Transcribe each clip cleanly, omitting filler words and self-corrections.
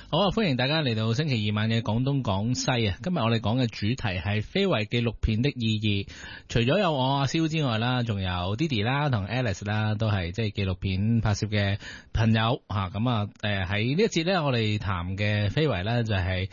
好啊！歡迎大家嚟到星期二晚嘅廣東廣西啊！今日我哋講嘅主題係非遺紀錄片的意義。除咗有我阿蕭之外啦，仲有 Didi 啦同 Alice 啦，都係即係紀錄片拍攝嘅朋友吓。咁喺呢一節咧，我哋談嘅非遺咧就係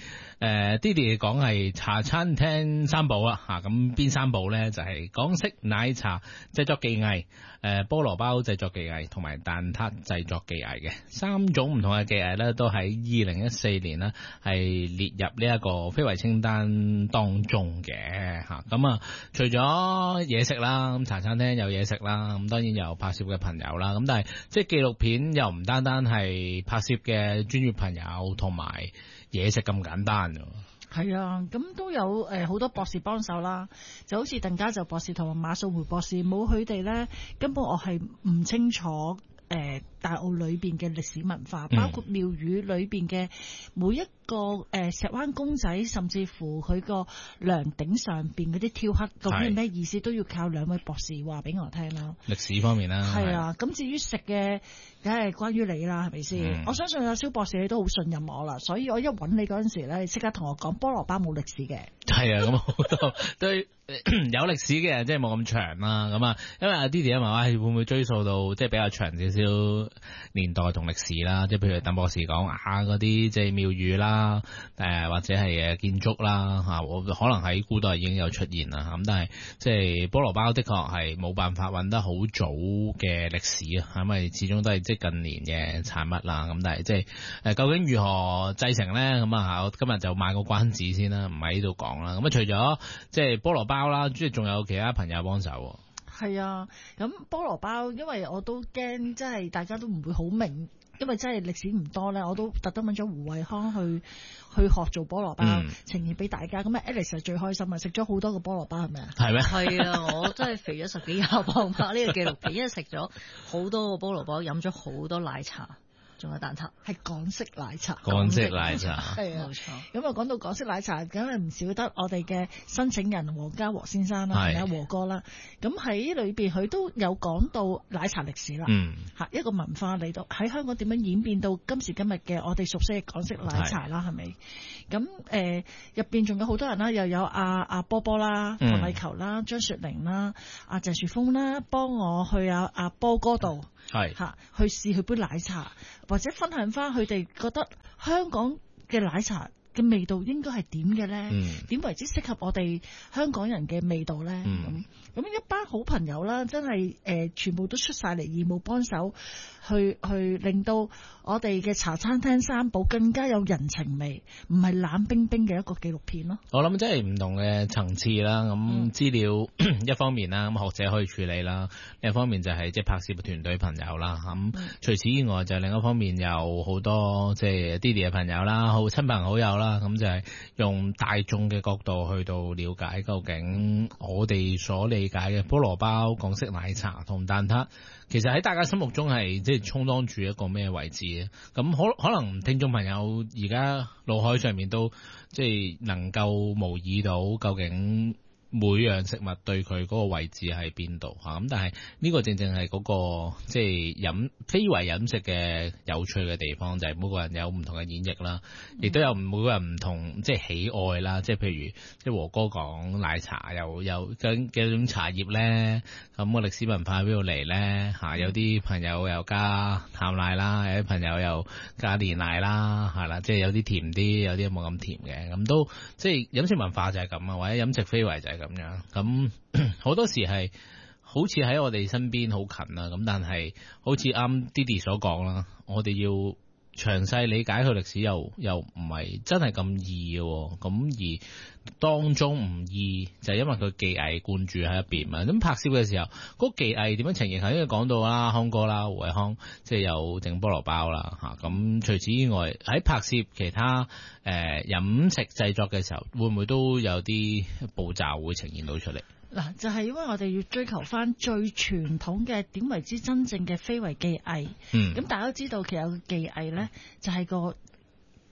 Didi 講係茶餐廳三寶啦吓。咁邊三寶咧就係港式奶茶製作技藝、菠蘿包製作技藝同埋蛋撻製作技藝嘅三種唔同嘅技藝咧，都喺2014年啦，係列入呢一個非遺清單當中嘅吓。咁除咗嘢食啦，咁茶餐廳有嘢食啦，咁當然有拍攝嘅朋友啦。咁但係即係紀錄片又唔單單係拍攝嘅專業朋友同埋嘢食咁簡單㗎。 係啊，咁都有好多博士幫手啦，就好似鄧家就博士同埋馬素梅博士，冇佢哋咧，根本我係唔清楚大澳裏邊嘅歷史文化，包括廟宇裏邊嘅每一個石灣公仔，甚至乎佢個梁頂上邊嗰啲雕刻，究竟係咩意思，都要靠兩位博士話俾我聽啦。 歷史方面啦， 係啊，咁至於食嘅，梗係關於你啦，係咪先？我相信阿蕭博士你都好信任我啦，所以我一揾你嗰陣時咧，你即刻同我講菠蘿包冇歷史嘅。係啊，咁好多都有歷史嘅，即係冇咁長啦。咁啊，因為阿 Didi 話，會唔會追溯到即係比較長少少年代同歷史啦？即係譬如鄧博士講嗰啲即係廟宇啦，或者係建築啦嚇，可能喺古代已經有出現啦。咁但係即係菠蘿包的確係冇辦法揾得好早嘅歷史啊，因為始終都係即係近年嘅產物啦。咁但係即係究竟如何製成咧？咁啊，我今日就賣個關子先啦，唔喺呢度講啦。咁除咗即係菠蘿包啦，即係仲有其他朋友幫手。 係啊，咁菠蘿包，因為我都驚，即係大家都唔會好明，因為真係歷史唔多咧，我都特登揾咗胡慧康去學做菠蘿包，呈現俾大家。咁Alice 係最開心啊，食咗好多個菠蘿包係咪啊？係咩？ 係啊，我真係肥咗10幾廿磅拍呢個紀錄片，因為食咗好多個菠蘿包，飲咗好多奶茶。仲有蛋撻， 係港式奶茶。 港式奶茶， 係啊， 冇錯。 咁啊，講到港式奶茶，梗係唔少得我哋嘅申請人黃家和先生啦，係啊，和哥啦。咁喺裏邊佢都有講到奶茶歷史啦，嚇一個文化嚟到喺香港點樣演變到今時今日嘅我哋熟悉嘅港式奶茶啦，係咪？咁入邊仲有好多人啦，又有阿波波啦、黃麗球啦、張雪玲啦、阿鄭樹峰啦，幫我去阿波哥度。係嚇，去試佢杯奶茶，或者分享翻佢哋覺得香港嘅奶茶嘅味道應該係點嘅咧？點為之適合我哋香港人嘅味道咧？咁一班好朋友啦，真係全部都出晒嚟義務幫手，去令到我哋嘅茶餐廳三寶更加有人情味，唔係冷冰冰嘅一個紀錄片咯。 我諗即係唔同嘅層次啦，咁資料一方面啦，咁學者可以處理啦；另一方面就係即係拍攝嘅團隊朋友啦。咁除此以外，就另一方面有好多即係 Didi 嘅朋友啦，好親朋好友啦，咁就係用大眾嘅角度去到了解究竟我哋所理解嘅菠蘿包、港式奶茶同蛋撻，其實喺大家心目中係即係充當住一個咩位置咧？咁可能聽眾朋友而家腦海上面都即係能夠模擬到究竟每樣食物對佢嗰個位置喺邊度嚇，咁但係呢個正正係嗰個即係非遺飲食嘅有趣嘅地方，就係每個人有唔同嘅演繹啦，亦都有每個人唔同即係喜愛啦，即係譬如即係和哥講奶茶又有幾種茶葉咧，咁個歷史文化喺邊度嚟咧嚇？有啲朋友又加淡奶啦，有啲朋友又加煉奶啦，係啦，即係有啲甜啲，有啲冇咁甜嘅，咁都即係飲食文化就係咁啊，或者飲食非遺就係咁樣，咁好多時係好似喺我哋身邊好近啊，咁但係好似啱 Didi 所講啦，我哋要詳細理解佢歷史又唔係真係咁易嘅，咁而當中唔易就係因為佢技藝灌注喺入邊嘛。咁拍攝嘅時候，嗰個技藝點樣呈現？頭先講到啦，康哥啦，胡偉康即係有整菠蘿包啦嚇。咁除此以外，喺拍攝其他飲食製作嘅時候，會唔會都有啲步驟會呈現到出嚟？ 嗱，就係因為我哋要追求翻最傳統嘅點為之真正嘅非遺技藝。咁大家都知道，其實有個技藝咧，就係個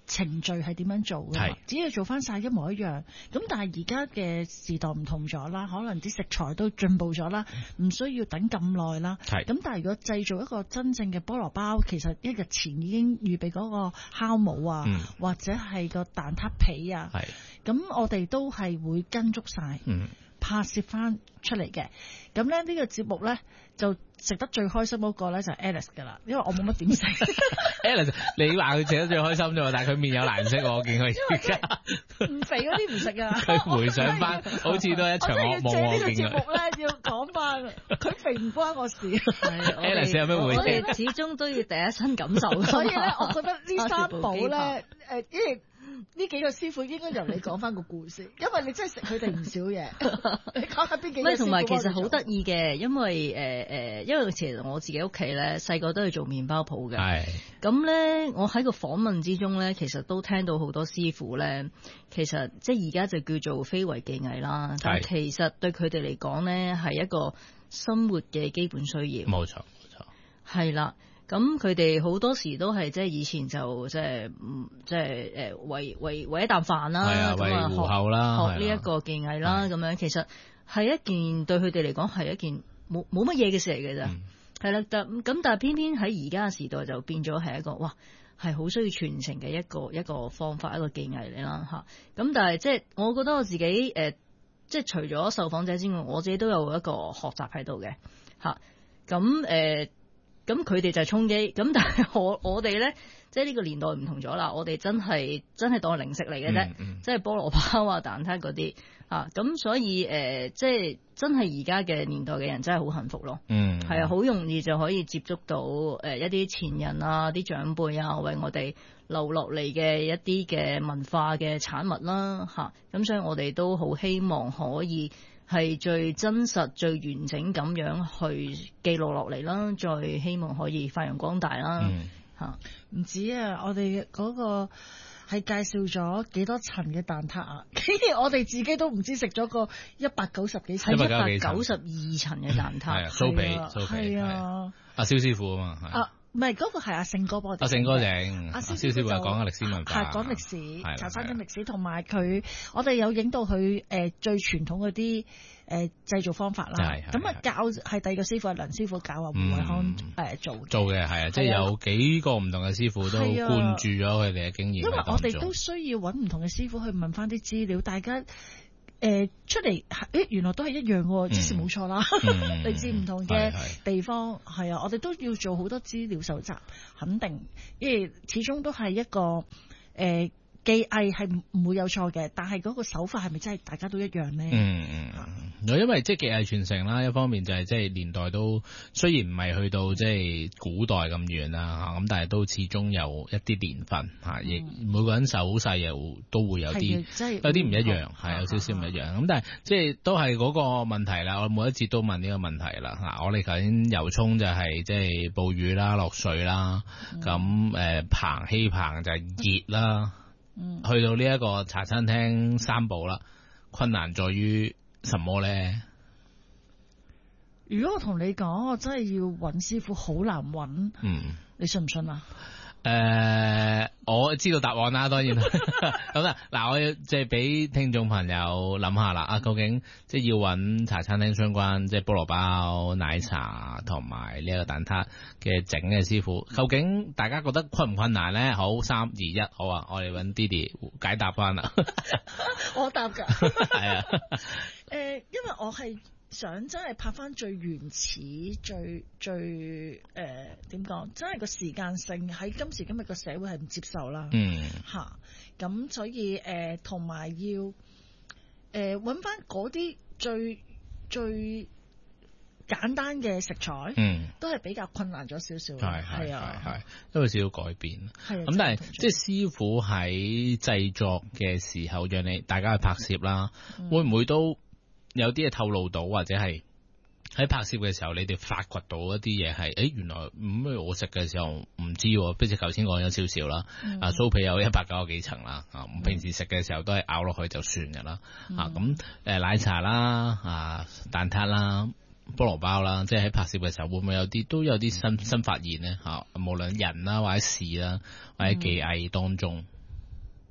程序係點樣做嘅，只要做翻晒一模一樣。咁但係而家嘅時代唔同咗啦，可能啲食材都進步咗啦，唔需要等咁耐啦。咁但係如果製造一個真正嘅菠蘿包，其實一日前已經預備嗰個酵母啊，或者係個蛋撻皮啊，咁我哋都係會跟足晒。拍攝翻出嚟嘅，咁咧呢個節目咧就食得最開心嗰個咧就係 Alice 噶啦，因為我冇乜點食。 Alice， 你話佢食得最開心啫，但係佢面有難色，我見佢而家唔肥嗰啲唔食啊。 佢回想翻，好似都係一場噩夢。我見佢。呢個節目咧要講翻，佢肥唔關我事。Alice 有咩回應？ 我哋始終都要第一身感受。 所以咧，我覺得呢三寶咧，因為呢幾個師傅應該由你講翻個故事，因為你真係食佢哋唔少嘢。你講下邊幾個師傅？ 同埋其實好得意嘅，因為其實我自己屋企咧細個都係做麵包鋪嘅。係。咁咧，我喺個訪問之中咧，其實都聽到好多師傅咧，其實即係而家就叫做非遺技藝啦。但係其實對佢哋嚟講咧，係一個生活嘅基本需要。冇錯，冇錯。係啦。咁佢哋好多時都係即係以前就即係為一啖飯啦，咁啊糊口啦，學呢一個技藝啦，咁樣其實係一件對佢哋嚟講係一件冇乜嘢嘅事嚟嘅咋，係啦，但係偏偏喺而家嘅時代就變咗係一個哇係好需要傳承嘅一個方法，一個技藝嚟啦嚇。咁但係即係我覺得我自己即係除咗受訪者之外，我自己都有一個學習喺度嘅嚇。咁佢哋就係充飢，咁但係我哋咧，即係呢個年代唔同咗啦，我哋真係當係零食嚟嘅啫，即係菠蘿包啊、蛋撻嗰啲啊，咁所以即係真係而家嘅年代嘅人真係好幸福咯，係啊，好容易就可以接觸到一啲前人啊、啲長輩啊，為我哋留落嚟嘅一啲嘅文化嘅產物啦，嚇，咁所以我哋都好希望可以係最真實、最完整咁樣去記錄落嚟啦，再希望可以發揚光大啦嚇。 唔止啊，我哋嗰個係介紹咗幾多層嘅蛋撻啊！我哋自己都唔知食咗個190幾層 ，192層嘅蛋撻， 酥皮係啊， 阿蕭師傅啊嘛。 唔係嗰個係阿勝哥幫我哋。 阿勝哥整，阿蕭師傅係講歷史文化， 係講歷史，茶餐廳歷史，同埋佢，我哋有影到佢最傳統嗰啲製造方法啦。咁啊教係第二個師傅係梁師傅教啊胡偉康做嘅係啊，即係有幾個唔同嘅師傅都灌注咗佢哋嘅經驗。 因為我哋都需要揾唔同嘅師傅去問翻啲資料，大家。出嚟，原來都係一樣喎，即是冇錯啦。嚟自唔同嘅地方，係啊，我哋都要做好多資料搜集，肯定，因為始終都係一個技藝係唔會有錯嘅，但係嗰個手法係咪真係大家都一樣呢？ 因為即係技藝傳承啦，一方面就係即係年代都雖然唔係去到即係古代咁遠啦嚇，咁但係都始終有一啲年份嚇，亦每個人手勢又都會有啲有啲唔一樣，係有少少唔一樣。咁但係即係都係嗰個問題啦。我每一節都問呢個問題啦嚇。我哋頭先油葱就係即係暴雨啦、落水啦，咁氣棚就係熱啦。去到呢一個茶餐廳三寶啦，困難在於什麼咧？ 如果我同你講，我真係要揾師傅好難揾，你信唔信啊？ 我知道答案啦，當然咁啦。嗱，我要即係俾聽眾朋友諗下啦。究竟即係要揾茶餐廳相關，即係菠蘿包、奶茶同埋呢一個蛋撻嘅整嘅師傅，究竟大家覺得困唔困難咧？好，3、2、1，好啊！我哋揾 Didi 解答翻啦。 我答㗎。 係啊。 因為我係想真係拍翻最原始、最點講，真係個時間性喺今時今日個社會係唔接受啦。咁所以同埋要揾翻嗰啲最簡單嘅食材，都係比較困難咗少少。係啊， 都有少少改變。咁但係即係師傅喺製作嘅時候，讓你大家去拍攝啦，會唔會都有啲嘢透露到，或者係喺拍攝嘅時候，你哋發掘到一啲嘢係，原來我食嘅時候唔知，不似頭先講咗少少啦。酥皮有190幾層啦，平時食嘅時候都係咬落去就算㗎啦。咁奶茶啦，蛋撻啦，菠蘿包啦，即係喺拍攝嘅時候會唔會都有啲新發現呢？無論人啦或者事啦或者技藝當中。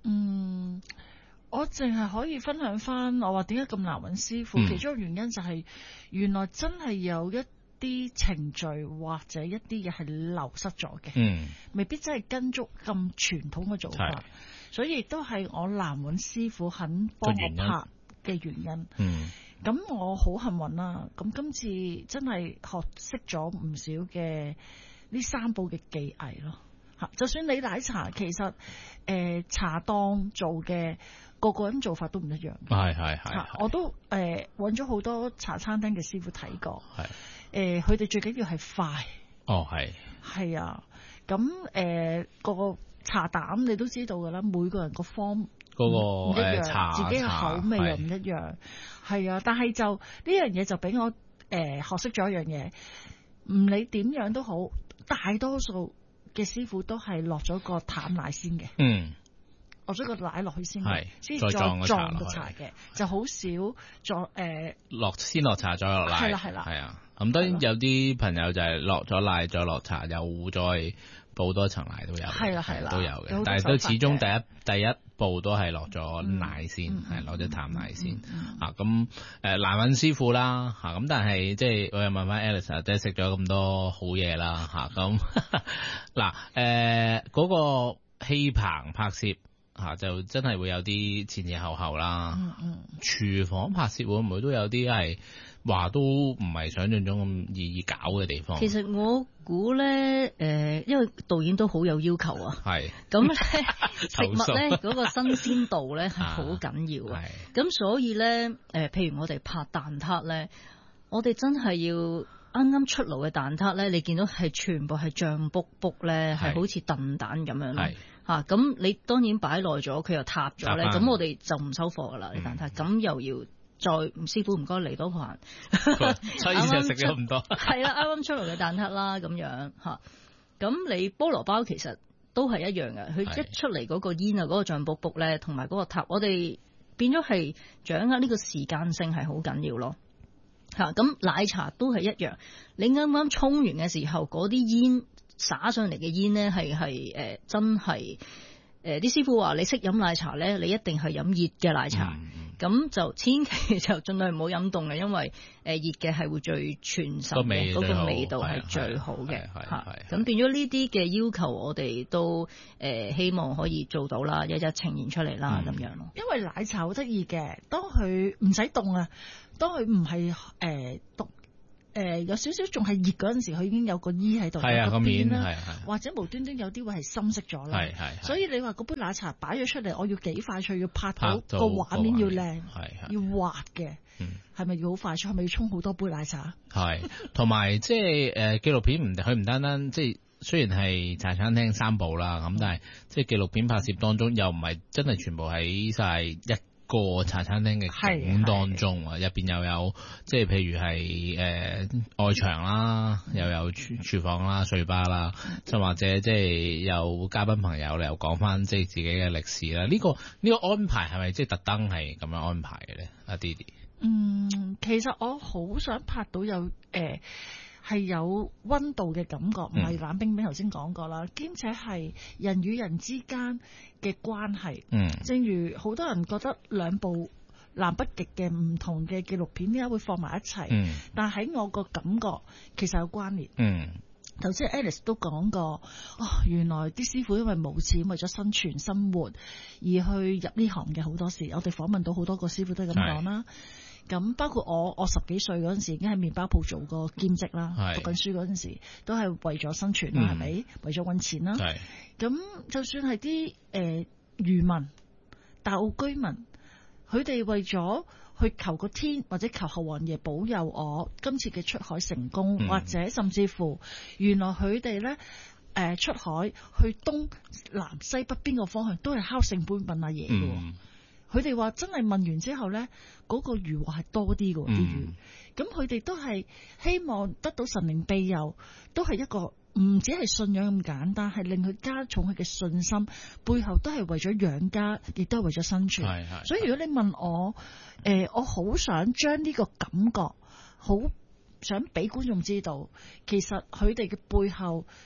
我淨係可以分享翻，我話點解咁難揾師傅，其中一個原因就係原來真係有一啲程序或者一啲嘢係流失咗嘅，未必真係跟足咁傳統嘅做法，所以亦都係我難揾師傅肯幫我拍嘅原因。咁我好幸運啦，咁今次真係學識咗唔少嘅呢三寶嘅技藝咯。就算你奶茶，其實茶檔做嘅個人做法都唔一樣。係。我都揾咗好多茶餐廳嘅師傅睇過。佢哋最緊要係快。係啊，咁個茶膽你都知道㗎啦，每個人個方嗰個唔一樣，自己嘅口味又唔一樣。係啊，但係就呢樣嘢就俾我學識咗一樣嘢，唔理點樣都好，大多數嘅師傅都係落咗個淡奶先嘅，落咗個奶落去先嘅，先再撞個茶嘅，就好少先落茶再落奶。係啦。 咁當然有啲朋友就係落咗奶再落茶，又再補多層奶都有。係啦，都有嘅，但係都始終第一步都係落咗奶先，係落咗淡奶先。咁難揾師傅啦，咁但係即係我又問翻 Alice， 即係食咗咁多好嘢啦，咁嗱嗰個氣棚拍攝就真係會有啲前後啦。廚房拍攝會唔會都有啲係話都唔係想象中咁易搞嘅地方？ 其實我估咧，因為導演都好有要求啊。係。咁咧食物咧嗰個新鮮度咧係好緊要啊。咁所以咧，譬如我哋拍蛋撻咧，我哋真係要啱啱出爐嘅蛋撻咧，你見到係全部係醬卜卜咧，係好似燉蛋咁樣咯。咁你當然擺耐咗，佢又塌咗咧，咁我哋就唔收貨噶啦啲蛋撻，咁又要。再師傅唔該嚟多盤， 所以就食咗咁多。 係啦，啱啱出爐嘅蛋撻啦，咁樣嚇。咁你菠蘿包其實都係一樣嘅，佢一出嚟嗰個煙啊，嗰個醬卜卜咧，同埋嗰個塔，我哋變咗係掌握呢個時間性係好緊要咯。咁奶茶都係一樣，你啱啱沖完嘅時候，嗰啲煙灑上嚟嘅煙咧係真係啲師傅話你識飲奶茶咧，你一定係飲熱嘅奶茶。咁就千祈就盡量唔好飲凍嘅，因為熱嘅係會最傳神嘅，嗰個味道係最好嘅。咁變咗呢啲嘅要求，我哋都希望可以做到啦，一一呈現出嚟啦，咁樣咯。 因為奶茶好得意嘅，當佢唔使凍啊，當佢唔係凍。有少少仲係熱嗰陣時，佢已經有個衣喺度，有個邊啦，或者無端端有啲會係深色咗啦。所以你話嗰杯奶茶擺咗出嚟，我要幾快脆，要拍到個畫面要靚，要滑嘅，係咪要好快脆？係咪要沖好多杯奶茶？係， 同埋即係紀錄片佢唔單單即係雖然係茶餐廳三寶啦，咁但係即係紀錄片拍攝當中又唔係真係全部喺晒一個茶餐廳嘅景當中啊，入邊又有即係譬如係外牆啦，又有廚房啦、水吧啦，就或者即係有嘉賓朋友又講翻即係自己嘅歷史啦。呢個安排係咪即係特登係咁樣安排嘅咧？阿 Didi， 其實我好想拍到有係有溫度嘅感覺，唔係冷冰冰。頭先講過啦，兼且係人與人之間嘅關係。正如好多人覺得兩部南北極嘅唔同嘅紀錄片點解會放埋一齊？但喺我個感覺其實有關聯。頭先 Alice 都講過，原來啲師傅因為冇錢，為咗生存生活而去入呢行嘅好多時。我哋訪問到好多個師傅都係咁講啦。咁包括我10幾歲嗰陣時已經喺麵包鋪做過兼職啦，讀緊書嗰陣時都係為咗生存啦，係咪？為咗搵錢啦。咁就算係啲漁民、大澳居民，佢哋為咗去求個天或者求後王爺保佑我今次嘅出海成功，或者甚至乎原來佢哋咧出海去東南西北邊個方向都係敲聖杯問阿爺嘅。佢哋話真係問完之後咧，嗰個漁獲係多啲嘅啲魚，咁佢哋都係希望得到神靈庇佑，都係一個唔止係信仰咁簡單，係令佢加重佢嘅信心，背後都係為咗養家，亦都係為咗生存。所以如果你問我，我好想將呢個感覺，好想俾觀眾知道，其實佢哋嘅背後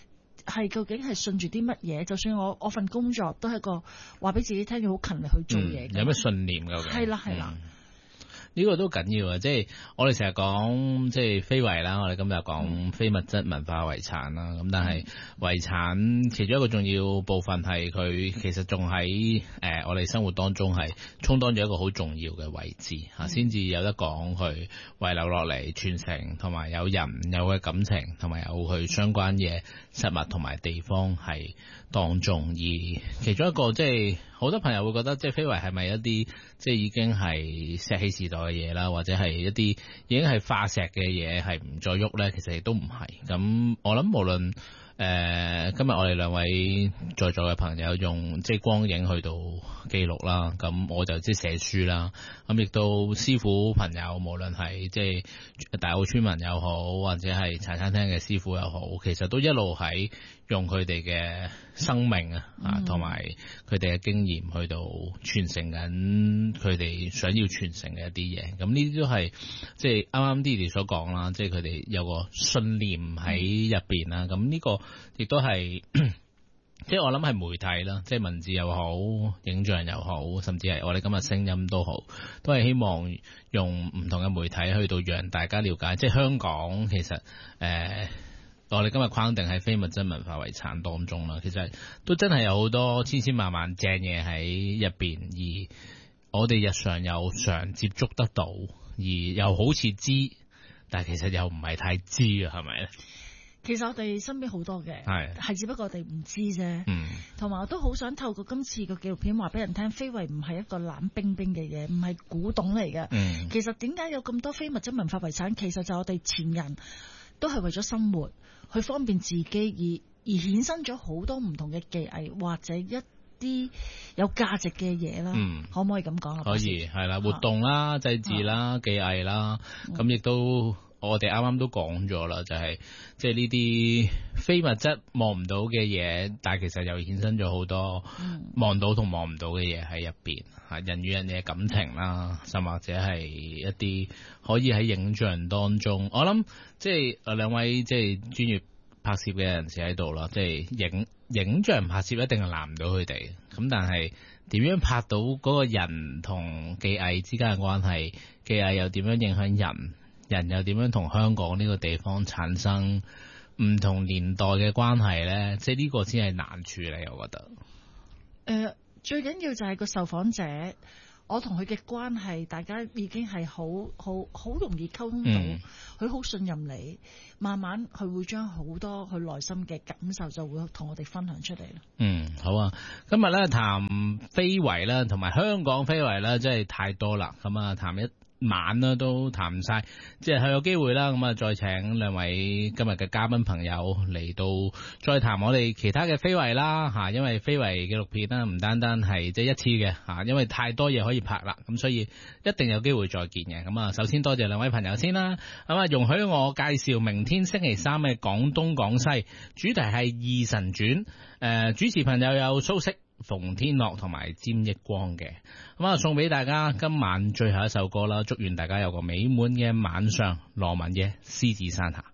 係究竟係信住啲乜嘢？就算我份工作都係個話俾自己聽，要好勤力去做嘢。 有咩信念㗎？ 係啦，係啦。 呢個都緊要啊！即係我哋成日講即係非遺啦，我哋今日講非物質文化遺產啦。咁但係遺產其中一個重要部分係佢其實仲喺我哋生活當中係充當咗一個好重要嘅位置嚇，先至有得講去遺留落嚟傳承，同埋有人有嘅感情，同埋有佢相關嘅實物同埋地方係當中。而其中一個即係好多朋友會覺得即係非遺係咪一啲即係已經係石器時代嘅嘢啦，或者係一啲已經係化石嘅嘢係唔再喐咧？其實亦都唔係。咁我諗無論今日我哋兩位在座嘅朋友用即係光影去到記錄啦，咁我就即係寫書啦。咁亦都師傅朋友，無論係即係大澳村民又好，或者係茶餐廳嘅師傅又好，其實都一路喺用佢哋嘅生命啊，同埋佢哋嘅經驗去到傳承緊佢哋想要傳承嘅一啲嘢。咁呢啲都係即係啱啱 Didi 所講啦，即係佢哋有個信念喺入邊啦。咁呢個亦都係即係我諗係媒體啦，即係文字又好，影像又好，甚至係我哋今日聲音都好，都係希望用唔同嘅媒體去到讓大家了解，即係香港其實我哋今日框定喺非物質文化遺產當中啦，其實都真係有好多千千萬萬正嘢喺入邊，而我哋日常又常接觸得到，而又好似知，但係其實又唔係太知啊，係咪咧？ 其實我哋身邊好多嘅，係只不過我哋唔知啫。同埋我都好想透過今次個紀錄片話俾人聽，非遺唔係一個冷冰冰嘅嘢，唔係古董嚟嘅。其實點解有咁多非物質文化遺產？其實就我哋前人都係為咗生活，去方便自己而衍生咗好多唔同嘅技藝或者一啲有價值嘅嘢啦。可唔可以咁講啊？ 可以，係啦，活動啦、祭祀啦、技藝啦，咁亦都。我哋啱啱都講咗啦，就係即係呢啲非物質望唔到嘅嘢，但係其實又衍生咗好多望到同望唔到嘅嘢喺入邊嚇，人與人嘅感情啦，甚或者係一啲可以喺影像當中。我諗即係兩位即係專業拍攝嘅人士喺度啦，即係影像拍攝一定係難唔到佢哋，咁但係點樣拍到嗰個人同技藝之間嘅關係，技藝又點樣影響人又點樣同香港呢個地方產生唔同年代嘅關係呢？即係呢個先係難處理，我覺得。 最緊要就係個受訪者，我同佢嘅關係，大家已經係好容易溝通到，佢好信任你，慢慢佢會將好多佢內心嘅感受就會同我哋分享出嚟啦。 好啊！今日咧談非遺啦，同埋香港非遺啦，真係太多啦。咁啊，談一晚啦都談唔晒，即係有機會啦，咁啊再請兩位今日嘅嘉賓朋友嚟到再談我哋其他嘅非遺啦嚇，因為非遺紀錄片啦唔單單係即係一次嘅嚇，因為太多嘢可以拍啦，咁所以一定有機會再見嘅。咁啊，首先多謝兩位朋友先啦，咁啊容許我介紹明天星期三嘅廣東廣西，主題係異神傳，主持朋友有蘇軾、馮天樂同埋詹益光嘅，咁啊送俾大家今晚最後一首歌啦，祝願大家有個美滿嘅晚上。羅文嘅獅子山下。